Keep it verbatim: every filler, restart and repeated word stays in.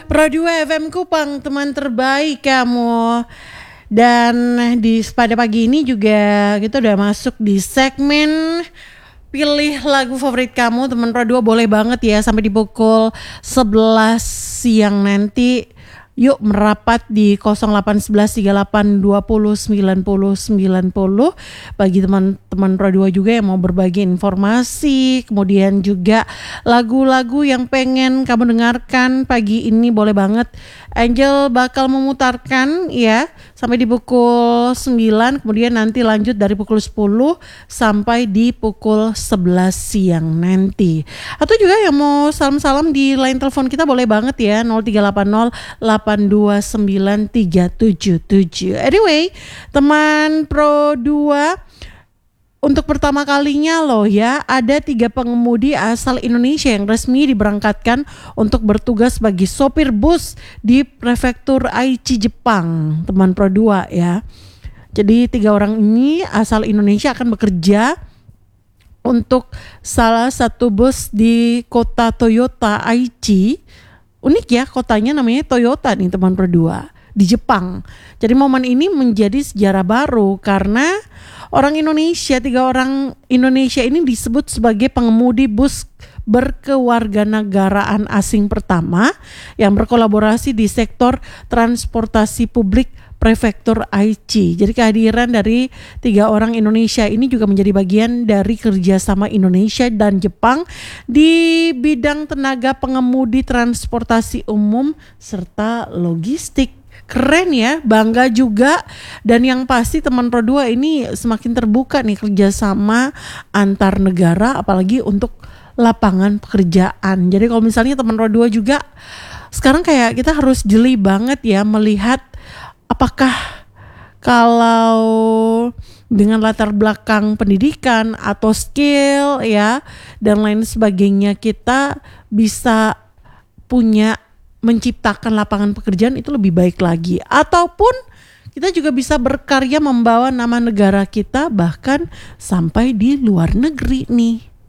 Pro dua F M Kupang, teman terbaik kamu. Dan di pada pagi ini juga kita udah masuk di segmen pilih lagu favorit kamu. Teman Pro dua boleh banget ya sampai di pukul sebelas siang nanti. Yuk merapat di nol delapan satu satu tiga delapan dua nol sembilan nol sembilan nol. Bagi teman-teman Pro dua juga yang mau berbagi informasi, kemudian juga lagu-lagu yang pengen kamu dengarkan pagi ini, boleh banget. Angel bakal memutarkan ya sampai di pukul sembilan, kemudian nanti lanjut dari pukul sepuluh sampai di pukul sebelas siang nanti. Atau juga yang mau salam-salam di line telepon kita boleh banget ya, nol tiga delapan nol delapan dua sembilan tiga tujuh tujuh. Anyway, teman Pro dua, untuk pertama kalinya loh ya, ada tiga pengemudi asal Indonesia yang resmi diberangkatkan untuk bertugas sebagai sopir bus di prefektur Aichi, Jepang. Teman Pro dua ya. Jadi tiga orang ini asal Indonesia akan bekerja untuk salah satu bus di kota Toyota Aichi. Unik ya, kotanya namanya Toyota nih teman Pro dua, di Jepang. Jadi momen ini menjadi sejarah baru karena orang Indonesia, tiga orang Indonesia ini disebut sebagai pengemudi bus berkewarganegaraan asing pertama yang berkolaborasi di sektor transportasi publik prefektur Aichi. Jadi kehadiran dari tiga orang Indonesia ini juga menjadi bagian dari kerjasama Indonesia dan Jepang di bidang tenaga pengemudi transportasi umum serta logistik. Keren ya, bangga juga. Dan yang pasti teman Pro dua ini semakin terbuka nih kerjasama antar negara, apalagi untuk lapangan pekerjaan. Jadi kalau misalnya teman Pro dua juga sekarang kayak kita harus jeli banget ya melihat apakah kalau dengan latar belakang pendidikan atau skill ya dan lain sebagainya kita bisa punya menciptakan lapangan pekerjaan itu lebih baik lagi, ataupun kita juga bisa berkarya membawa nama negara kita bahkan sampai di luar negeri nih.